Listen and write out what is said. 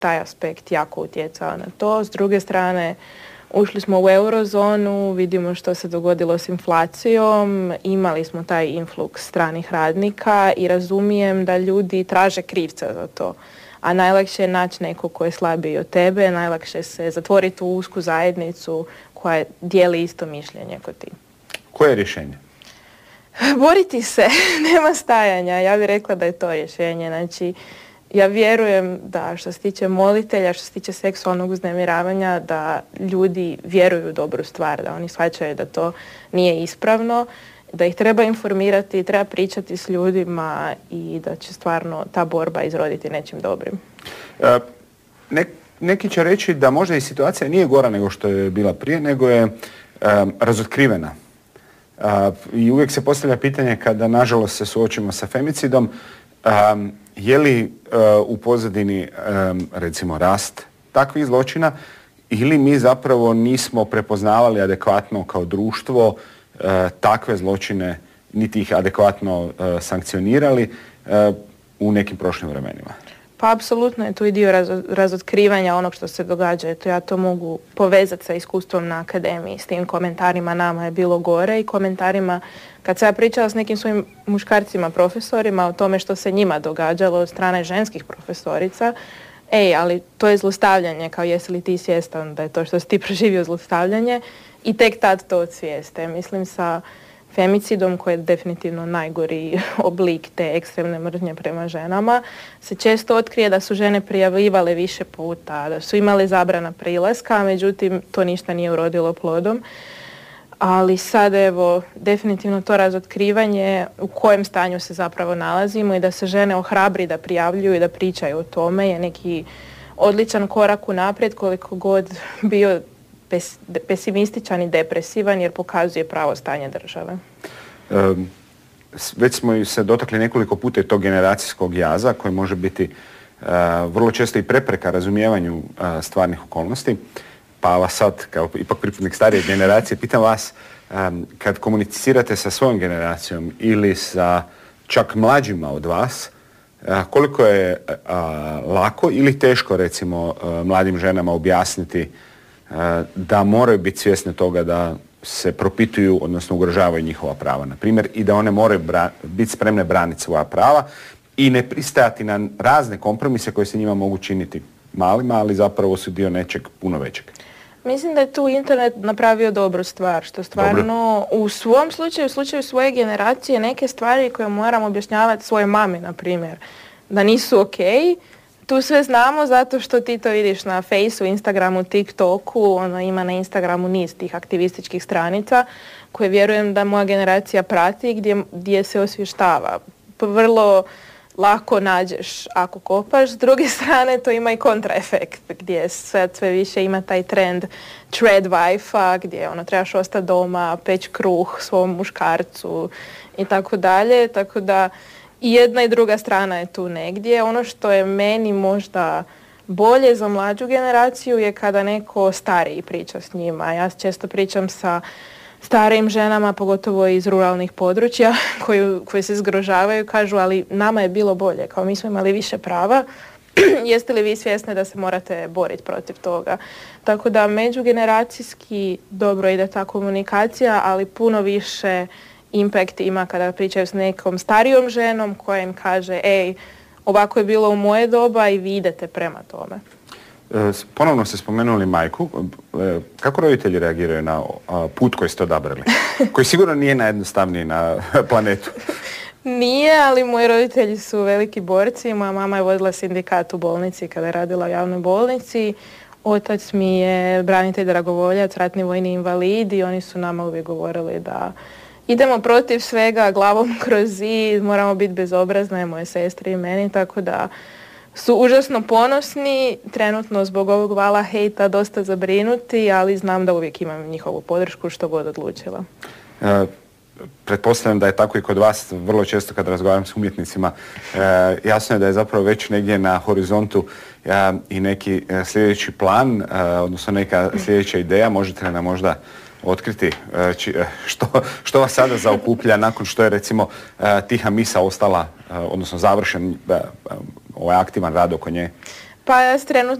taj aspekt jako utjecao na to. S druge strane, ušli smo u eurozonu, vidimo što se dogodilo s inflacijom, imali smo taj influx stranih radnika i razumijem da ljudi traže krivca za to. A najlakše je naći nekog ko je slabiji od tebe, najlakše se zatvoriti u usku zajednicu koja dijeli isto mišljenje kod ti. Koje je rješenje? Boriti se, nema stajanja. Ja bih rekla da je to rješenje. Znači, ja vjerujem da što se tiče molitelja, što se tiče seksualnog uznemiravanja, da ljudi vjeruju u dobru stvar, da oni shvaćaju da to nije ispravno, da ih treba informirati, treba pričati s ljudima i da će stvarno ta borba izroditi nečim dobrim. Neki će reći da možda i situacija nije gora nego što je bila prije, nego je razotkrivena. I uvijek se postavlja pitanje kada nažalost se suočimo sa femicidom, je li u pozadini recimo rast takvih zločina ili mi zapravo nismo prepoznavali adekvatno kao društvo takve zločine, niti ih adekvatno sankcionirali u nekim prošlim vremenima? Pa apsolutno je tu i dio razotkrivanja onog što se događa. Eto, ja to mogu povezati sa iskustvom na akademiji. S tim komentarima nama je bilo gore i komentarima kad sam ja pričala s nekim svojim muškarcima profesorima o tome što se njima događalo od strane ženskih profesorica. Ali to je zlostavljanje, kao jesi li ti svjestan da je to što si ti proživio zlostavljanje, i tek tad to odsvijeste. Mislim sa femicidom, koji je definitivno najgori oblik te ekstremne mržnje prema ženama, se često otkrije da su žene prijavljivale više puta, da su imale zabrana prilaska, međutim to ništa nije urodilo plodom. Ali sad evo, definitivno to razotkrivanje u kojem stanju se zapravo nalazimo i da se žene ohrabri da prijavljuju i da pričaju o tome je neki odličan korak unaprijed, koliko god bio pesimističan i depresivan, jer pokazuje pravo stanje države. Već smo se dotakli nekoliko puta i tog generacijskog jaza koji može biti vrlo često i prepreka razumijevanju stvarnih okolnosti. Pa vas sad, kao ipak pripadnik starije generacije, pitam vas, kad komunicirate sa svojom generacijom ili sa čak mlađima od vas, koliko je lako ili teško, recimo, mladim ženama objasniti da moraju biti svjesne toga da se propituju, odnosno ugrožavaju njihova prava, na primjer, i da one moraju biti spremne braniti svoja prava i ne pristajati na razne kompromise koje se njima mogu činiti malima, ali zapravo su dio nečeg puno većeg. Mislim da je tu internet napravio dobru stvar, što stvarno u svom slučaju, u slučaju svoje generacije, neke stvari koje moram objašnjavati svojoj mami, na primjer, da nisu okej. Tu sve znamo zato što ti to vidiš na Faceu, Instagramu, TikToku, ima na Instagramu niz tih aktivističkih stranica koje vjerujem da moja generacija prati gdje se osvještava. Vrlo lako nađeš ako kopaš. S druge strane to ima i kontraefekt gdje sve više ima taj trend thread wife-a gdje trebaš ostati doma, peć kruh svom muškarcu i tako dalje. Tako da i jedna i druga strana je tu negdje. Ono što je meni možda bolje za mlađu generaciju je kada neko stariji priča s njima. Ja često pričam sa starijim ženama, pogotovo iz ruralnih područja, koji se zgrožavaju, kažu ali nama je bilo bolje, kao mi smo imali više prava. Jeste li vi svjesni da se morate boriti protiv toga? Tako da međugeneracijski dobro ide ta komunikacija, ali puno više impact ima kada pričaju s nekom starijom ženom koja im kaže ovako je bilo u moje doba i vi idete prema tome. Ponovno ste spomenuli majku. Kako roditelji reagiraju na put koji ste odabrali? Koji sigurno nije najjednostavniji na planetu. Nije, ali moji roditelji su veliki borci. Moja mama je vodila sindikat u bolnici kada je radila u javnoj bolnici. Otac mi je branitelj, dragovoljac, ratni vojni invalid i oni su nama uvijek govorili da idemo protiv svega, glavom kroz zid, moramo biti bezobrazne, moje sestre i meni, tako da su užasno ponosni, trenutno zbog ovog vala hejta dosta zabrinuti, ali znam da uvijek imam njihovu podršku što god odlučila. Pretpostavljam da je tako i kod vas, vrlo često kad razgovaram s umjetnicima, jasno je da je zapravo već negdje na horizontu i neki sljedeći plan, odnosno neka sljedeća ideja. Možete li nam možda otkriti što vas sada zaokuplja nakon što je recimo Tiha misa ostala, odnosno završen ovaj aktivan rad oko nje? Pa ja trenutno